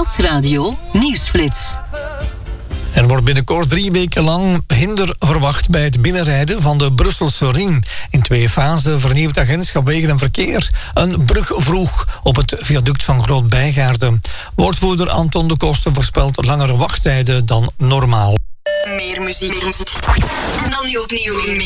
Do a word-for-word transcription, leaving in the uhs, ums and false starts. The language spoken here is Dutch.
Stadsradio Nieuwsflits. Er wordt binnenkort drie weken lang hinder verwacht bij het binnenrijden van de Brusselse ring. In twee fasen vernieuwt het agentschap Wegen en Verkeer een brug vroeg op het viaduct van Groot-Bijgaarden. Woordvoerder Anton de Koster voorspelt langere wachttijden dan normaal. Meer muziek. En dan nu opnieuw in